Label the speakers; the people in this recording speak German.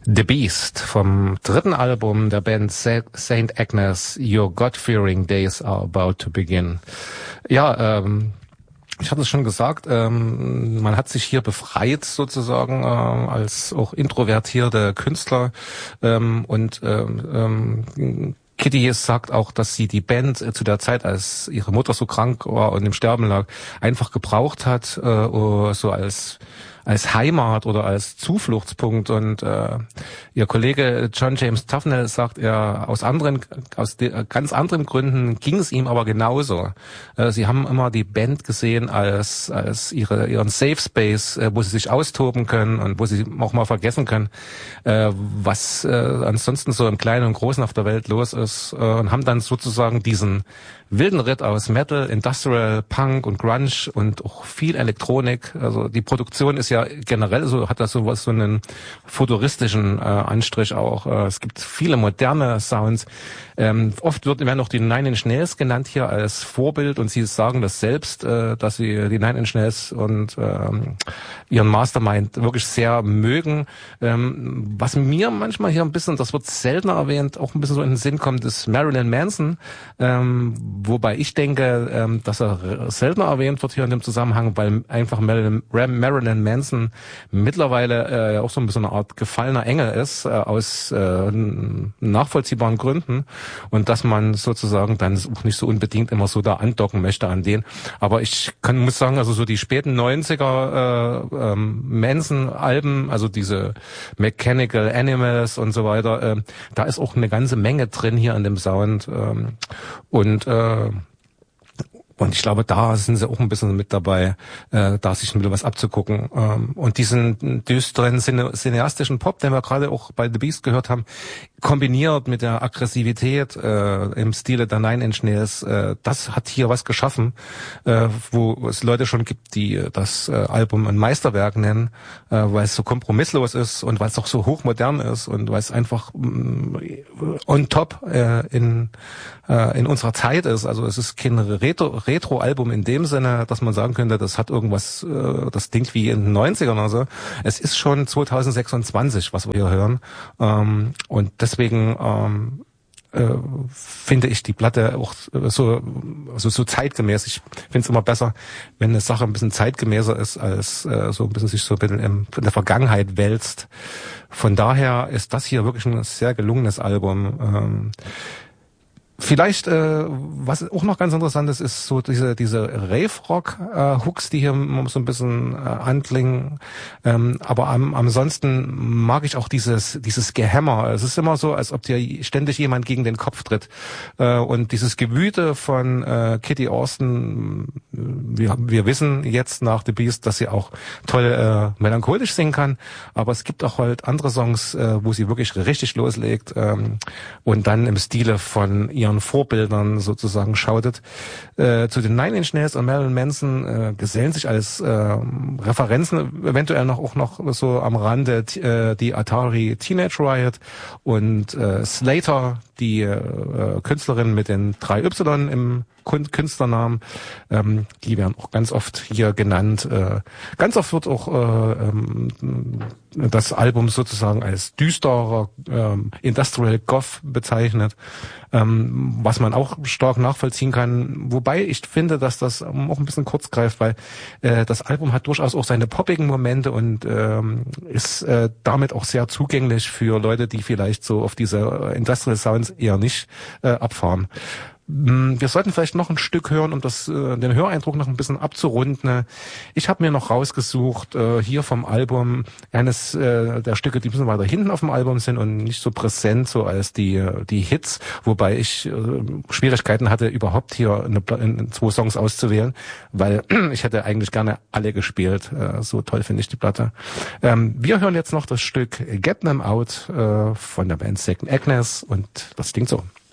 Speaker 1: The Beast vom dritten Album der Band Saint Agnes, Your God-Fearing Days Are About to Begin. Ja, ich hatte es schon gesagt, man hat sich hier befreit sozusagen als auch introvertierte Künstler und Kitty sagt auch, dass sie die Band zu der Zeit, als ihre Mutter so krank war und im Sterben lag, einfach gebraucht hat, so als Heimat oder als Zufluchtspunkt. Und ihr Kollege John James Tufnell sagt, aus ganz anderen Gründen ging es ihm aber genauso. Sie haben immer die Band gesehen als ihren Safe Space, wo sie sich austoben können und wo sie auch mal vergessen können, was ansonsten so im Kleinen und Großen auf der Welt los ist, und haben dann sozusagen diesen wilden Ritt aus Metal, Industrial, Punk und Grunge und auch viel Elektronik. Also die Produktion ist ja generell so, hat das so einen futuristischen Anstrich auch. Es gibt viele moderne Sounds. Oft werden auch die Nine Inch Nails genannt hier als Vorbild, und sie sagen das selbst, dass sie die Nine Inch Nails und ihren Mastermind wirklich sehr mögen. Was mir manchmal hier ein bisschen, das wird seltener erwähnt, auch ein bisschen so in den Sinn kommt, ist Marilyn Manson, wobei ich denke, dass er seltener erwähnt wird hier in dem Zusammenhang, weil einfach Marilyn Manson mittlerweile auch so ein bisschen eine Art gefallener Engel ist, aus nachvollziehbaren Gründen, und dass man sozusagen dann auch nicht so unbedingt immer so da andocken möchte an den. Aber ich muss sagen, also so die späten 90er Manson-Alben, also diese Mechanical Animals und so weiter, da ist auch eine ganze Menge drin hier an dem Sound. Und ich glaube, da sind sie auch ein bisschen mit dabei, da sich ein bisschen was abzugucken. Und diesen düsteren cineastischen Pop, den wir gerade auch bei The Beast gehört haben, kombiniert mit der Aggressivität im Stile der Nine Inch Nails, das hat hier was geschaffen, wo es Leute schon gibt, die das Album ein Meisterwerk nennen, weil es so kompromisslos ist und weil es auch so hochmodern ist und weil es einfach on top in unserer Zeit ist. Also es ist kein Retro-Album in dem Sinne, dass man sagen könnte, das hat irgendwas, das klingt wie in den 90ern oder so. Es ist schon 2026, was wir hier hören. Und deswegen finde ich die Platte auch so zeitgemäß. Ich finde es immer besser, wenn eine Sache ein bisschen zeitgemäßer ist, als so ein bisschen sich so ein bisschen in der Vergangenheit wälzt. Von daher ist das hier wirklich ein sehr gelungenes Album. Vielleicht, was auch noch ganz interessant ist so diese Rave-Rock-Hooks, die hier so ein bisschen anklingen. Aber ansonsten mag ich auch dieses Gehämmer. Es ist immer so, als ob dir ständig jemand gegen den Kopf tritt. Und dieses Gewüte von Kitty Austin, wir wissen jetzt nach The Beast, dass sie auch toll melancholisch singen kann. Aber es gibt auch halt andere Songs, wo sie wirklich richtig loslegt und dann im Stile von ihren Vorbildern sozusagen schautet. Zu den Nine Inch Nails und Marilyn Manson gesellen sich als Referenzen eventuell auch noch so am Rande die Atari Teenage Riot und Slater, die Künstlerin mit den 3 Y im Künstlernamen, die werden auch ganz oft hier genannt. Ganz oft wird auch das Album sozusagen als düsterer Industrial Goth bezeichnet, was man auch stark nachvollziehen kann. Wobei ich finde, dass das auch ein bisschen kurz greift, weil das Album hat durchaus auch seine poppigen Momente und ist damit auch sehr zugänglich für Leute, die vielleicht so auf diese Industrial Sounds eher nicht abfahren. Wir sollten vielleicht noch ein Stück hören, um den Höreindruck noch ein bisschen abzurunden. Ich habe mir noch rausgesucht, hier vom Album, eines der Stücke, die ein bisschen weiter hinten auf dem Album sind und nicht so präsent so als die Hits, wobei ich Schwierigkeiten hatte, überhaupt hier 2 Songs auszuwählen, weil ich hätte eigentlich gerne alle gespielt. So toll finde ich die Platte. Wir hören jetzt noch das Stück Get Them Out von der Band Saint Agnes, und das klingt so.